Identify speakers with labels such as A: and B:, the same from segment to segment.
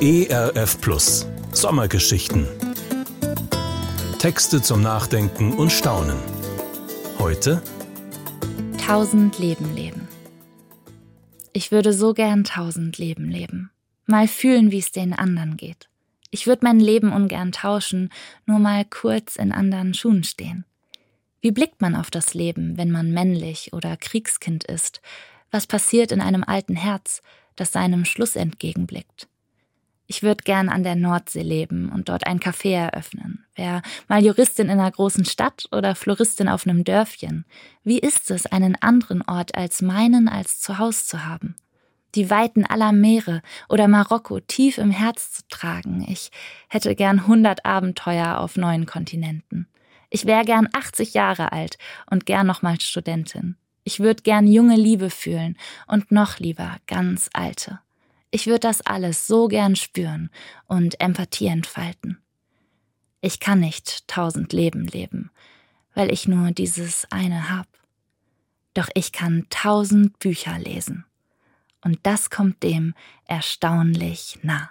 A: ERF Plus Sommergeschichten. Texte zum Nachdenken und Staunen. Heute
B: 1000 Leben leben. Ich würde so gern 1000 Leben leben. Mal fühlen, wie es den anderen geht. Ich würde mein Leben ungern tauschen, nur mal kurz in anderen Schuhen stehen. Wie blickt man auf das Leben, wenn man männlich oder Kriegskind ist? Was passiert in einem alten Herz, das seinem Schluss entgegenblickt? Ich würde gern an der Nordsee leben und dort ein Café eröffnen. Wär mal Juristin in einer großen Stadt oder Floristin auf einem Dörfchen. Wie ist es, einen anderen Ort als meinen als Zuhause zu haben? Die Weiten aller Meere oder Marokko tief im Herz zu tragen. Ich hätte gern 100 Abenteuer auf 9 Kontinenten. Ich wär gern 80 Jahre alt und gern nochmal Studentin. Ich würde gern junge Liebe fühlen und noch lieber ganz alte. Ich würde das alles so gern spüren und Empathie entfalten. Ich kann nicht 1000 Leben leben, weil ich nur dieses eine hab. Doch ich kann 1000 Bücher lesen. Und das kommt dem erstaunlich nah.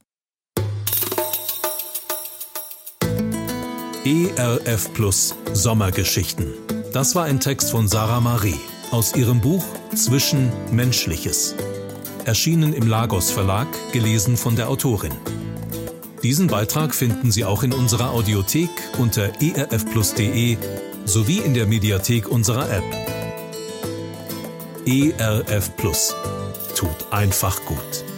A: ERF Plus Sommergeschichten. Das war ein Text von Sarah Marie aus ihrem Buch Zwischenmenschliches. Erschienen im Lagos Verlag, gelesen von der Autorin. Diesen Beitrag finden Sie auch in unserer Audiothek unter erfplus.de sowie in der Mediathek unserer App. ERF Plus. Tut einfach gut.